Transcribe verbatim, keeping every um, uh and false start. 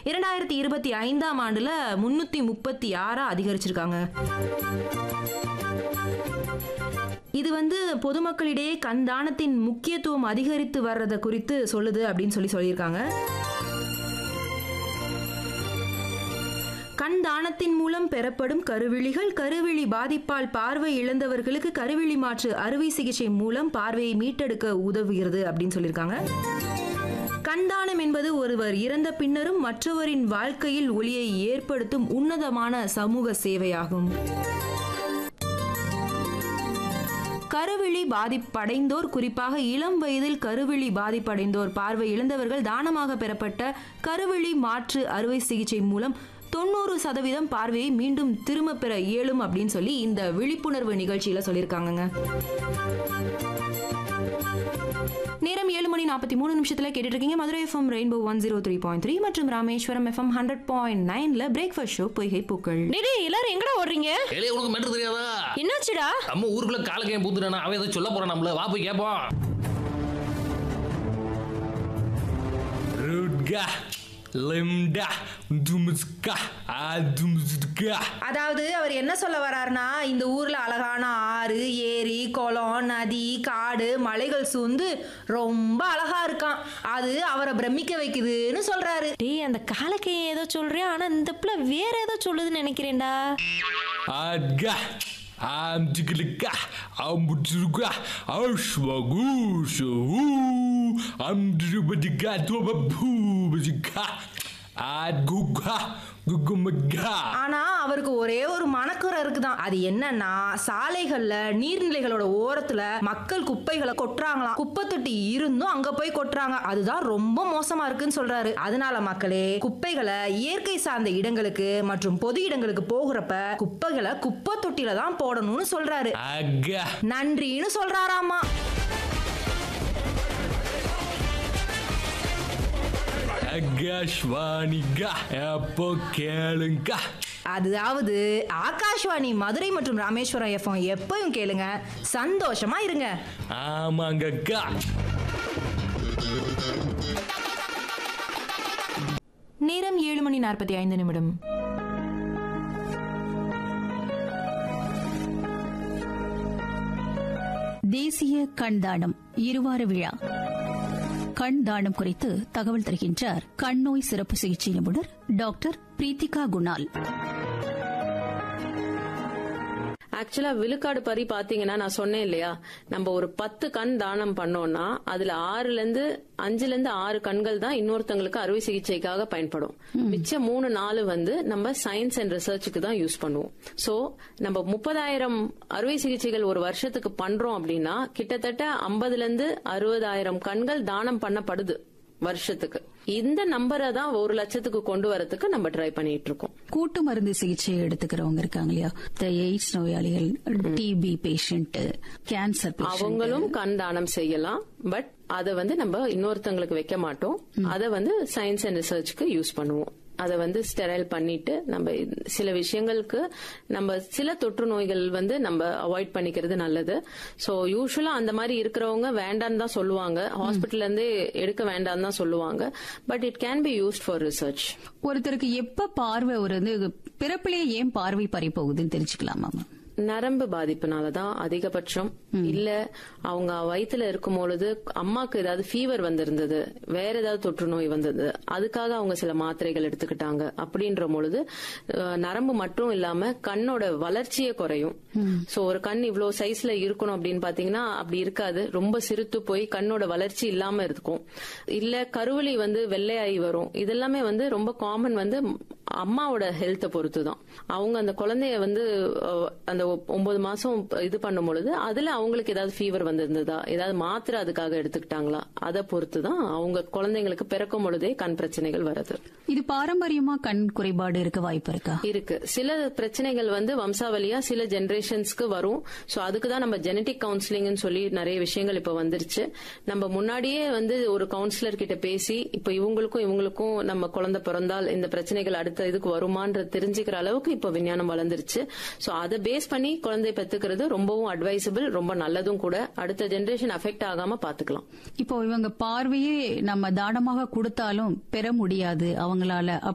இரண்டாயிரத்தி இருபத்தி ஐந்தாம் ஆண்டுல முன்னூத்தி முப்பத்தி ஆறா அதிகரிச்சிருக்காங்க. இது வந்து பொதுமக்களிடையே கண் தானத்தின் முக்கியத்துவம் அதிகரித்து வர்றத குறித்து சொல்லுது அப்படின்னு சொல்லி சொல்லியிருக்காங்க. கண் தானத்தின் மூலம் பெறப்படும் கருவிழிகள் கருவிழி பாதிப்பால் பார்வை இழந்தவர்களுக்கு கருவிழி மாற்று அறுவை சிகிச்சை மூலம் பார்வையை மீட்டெடுக்க உதவுகிறது அப்படின்னு சொல்லியிருக்காங்க. கண்தானம் என்பது ஒருவர் இறந்த பின்னரும் மற்றவரின் வாழ்க்கையில் ஒளியை ஏற்படுத்தும் உன்னதமான சமூக சேவையாகும். கருவிழி பாதிப்படைந்தோர், குறிப்பாக இளம் வயதில் கருவிழி பாதிப்படைந்தோர், பார்வை இழந்தவர்கள் தானமாக பெறப்பட்ட கருவிழி மாற்று அறுவை சிகிச்சை மூலம் தொண்ணூறு சதவீதம் பார்வையை மீண்டும் திரும்ப பெற இயலும் அப்படின்னு சொல்லி இந்த விழிப்புணர்வு நிகழ்ச்சியில சொல்லியிருக்காங்க. நேரம் ஏழு மணி நாற்பத்தி மூணு நிமிஷத்துல கேட்டுட்டு இருக்கீங்க Madurai FM rainbow one zero three point three மற்றும் ராமேஸ்வரம் எஃப்எம் ஹண்ட்ரட் பாயிண்ட் நைன்ல பிரேக்ஃபாஸ்ட் ஷோ பொய்கை பூக்கள். எல்லாரும் எங்கடா ஓடுறீங்க? உனக்கு மெட்ரு தெரியாதா? என்னாச்சுடா? நம்ம ஊருக்குள்ள காலக்கையும் பூத்துட்டானா, அவன் ஏதோ சொல்ல போறான் நம்மள. வா போய் கேப்போம். அதாவது அவர் என்ன சொல்ல வர்றாருன்னா, இந்த ஊர்ல அழகான ஆறு, ஏரி, குளம், நதி, காடு, மலைகள் சூழ்ந்து ரொம்ப அழகா இருக்கான். அது அவரை பிரமிக்க வைக்குதுன்னு சொல்றாரு. டேய், அந்த காலக்கையை ஏதோ சொல்றேன், ஆனா இந்த பிள்ளை வேற ஏதோ சொல்லுதுன்னு நினைக்கிறேன்டா. I'm ticklica, I'm butuga, Ashwagushu, I'm Drubadiga, Tobabuga, Adguga. ஆனா அவருக்கு ஒரே ஒரு மனக்குறை இருக்குதான். அது என்னன்னா, சாலைகள்ல நீர்நிலைகளோட ஓரத்துல மக்கள் குப்பைகளை கொட்டுறாங்களாம். குப்பை தொட்டி இருந்தும் அங்க போய் கொட்டுறாங்க. அதுதான் ரொம்ப மோசமா இருக்குன்னு சொல்றாரு. அதனால மக்களே, குப்பைகளை இயற்கை சார்ந்த இடங்களுக்கு மற்றும் பொது இடங்களுக்கு போகிறப்ப குப்பைகளை குப்பை தொட்டில தான் போடணும்னு சொல்றாரு. நன்றின்னு சொல்றாராமா. அதாவது ஆகாஷ்வாணி மதுரை மற்றும் ராமேஸ்வரம் எஃப்எம் எப்பவும் கேளுங்க, சந்தோஷமா இருங்க. ஆமாங்கக்கா. நேரம் ஏழு மணி நாற்பத்தி ஐந்து நிமிடம். தேசிய கண் தானம் இருவார விழா. கண் தானம் குறித்து தகவல் தருகின்றார் கண்ணோய் சிறப்பு சிகிச்சை நிபுணர் டாக்டர் பிரீத்திகா குணால். ஆக்சுவலா விழுக்காடு பறி பாத்தீங்கன்னா, நான் சொன்னேன் இல்லையா, நம்ம ஒரு பத்து கண் தானம் பண்ணோம்னா அதுல ஆறுல இருந்து அஞ்சுல இருந்து ஆறு கண்கள் தான் இன்னொருத்தங்களுக்கு அறுவை சிகிச்சைக்காக பயன்படும். மிச்சம் மூணு நாலு வந்து நம்ம சயின்ஸ் அண்ட் ரிசர்ச்சுக்கு தான் யூஸ் பண்ணுவோம். சோ நம்ம முப்பதாயிரம் அறுவை சிகிச்சைகள் ஒரு வருஷத்துக்கு பண்றோம் அப்படின்னா கிட்டத்தட்ட ஐம்பதுல இருந்து அறுபதாயிரம் கண்கள் தானம் பண்ணப்படுது வருஷத்துக்கு. இந்த நம்பரை தான் ஒரு லட்சத்துக்கு கொண்டு வரதுக்கு நம்ம ட்ரை பண்ணிட்டு இருக்கோம். கூட்டு மருந்து சிகிச்சை எடுத்துக்கிறவங்க இருக்காங்க இல்லையா, எய்ட்ஸ் நோயாளிகள், டிபி பேஷண்ட், கேன்சர், அவங்களும் கண் தானம் செய்யலாம். பட் அதை வந்து நம்ம இன்னொருத்தங்களுக்கு வைக்க மாட்டோம். அதை வந்து சயின்ஸ் அண்ட் ரிசர்ச்சுக்கு யூஸ் பண்ணுவோம். அதை வந்து ஸ்டெரைல் பண்ணிட்டு நம்ம சில விஷயங்களுக்கு நம்ம சில தொற்று நோய்கள் வந்து நம்ம அவாய்ட் பண்ணிக்கிறது நல்லது. சோ யூஸ்வலா அந்த மாதிரி இருக்கிறவங்க வேண்டான்னு தான் சொல்லுவாங்க, ஹாஸ்பிட்டல்ல இருந்தே எடுக்க வேண்டான்னு தான் சொல்லுவாங்க. But it can be used for research. ஒருத்தருக்கு எப்ப பார்வை ஒரு பிறப்பிலேயே ஏன் பார்வை பறி போகுதுன்னு தெரிஞ்சுக்கலாமா? நரம்பு பாதிப்புனாலதான் அதிகபட்சம். இல்ல அவங்க வயிற்றுல இருக்கும் பொழுது அம்மாக்கு ஏதாவது ஃபீவர் வந்திருந்தது, வேற ஏதாவது தொற்று நோய் வந்தது, அதுக்காக அவங்க சில மாத்திரைகள் எடுத்துக்கிட்டாங்க அப்படின்ற பொழுது நரம்பு மட்டும் இல்லாம கண்ணோட வளர்ச்சியே குறையும். சோ ஒரு கண் இவ்வளவு சைஸ்ல இருக்கணும் அப்படின்னு பாத்தீங்கன்னா அப்படி இருக்காது, ரொம்ப சிறுத்து போய் கண்ணோட வளர்ச்சி இல்லாம இருக்கும். இல்ல கருவலி வந்து வெள்ளையாகி வரும். இதெல்லாமே வந்து ரொம்ப காமன், வந்து அம்மாவோட ஹெல்த்தை பொறுத்து தான். அவங்க அந்த குழந்தைய வந்து அந்த ஒன்பது மாசம் இது பண்ணும் பொழுது அதுல அவங்களுக்கு ஏதாவது ஃபீவர் வந்திருந்ததா, ஏதாவது மாத்திரை அதுக்காக எடுத்துக்கிட்டாங்களா, அதை பொறுத்து தான் அவங்க குழந்தைங்களுக்கு பிறக்கும் பொழுதே கண் பிரச்சனைகள் வருது. இது பாரம்பரியமா கண் குறைபாடு இருக்க வாய்ப்பு இருக்கா? இருக்கு. சில பிரச்சனைகள் வந்து வம்சாவளியா சில ஜெனரேஷன்ஸ்க்கு வரும். சோ அதுக்கு தான் நம்ம ஜெனடிக் கவுன்சிலிங் சொல்லி நிறைய விஷயங்கள் இப்ப வந்துருச்சு. நம்ம முன்னாடியே வந்து ஒரு கவுன்சிலர் கிட்ட பேசி இப்ப இவங்களுக்கும் இவங்களுக்கும் நம்ம குழந்தை பிறந்தால் இந்த பிரச்சனைகள் அடுத்த இதுக்கு வருமானு தெரிஞ்சுக்கிற அளவுக்கு இப்ப விஞ்ஞானம் வளர்ந்துருச்சு. சோ அதை பேஸ் பண்ணி குழந்தை பெத்துக்கிறது ரொம்பவும் அட்வைசபிள், ரொம்ப நல்லதும் கூட. அடுத்த ஜெனரேஷன் அஃபெக்ட் ஆகாம பாத்துக்கலாம். இப்போ இவங்க பார்வையே நம்ம தானமாக கொடுத்தாலும் பெற முடியாது அவங்களால